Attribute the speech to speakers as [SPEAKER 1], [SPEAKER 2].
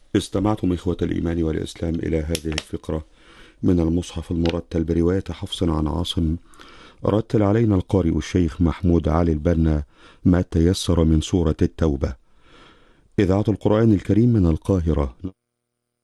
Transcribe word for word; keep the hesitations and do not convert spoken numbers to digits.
[SPEAKER 1] استمعتم إخوة الإيمان والإسلام إلى هذه الفقرة من المصحف المرتل برواية حفص عن عاصم. رتل علينا القارئ الشيخ محمود علي البنا ما تيسر من سورة التوبة. إذاعة القرآن الكريم من القاهرة.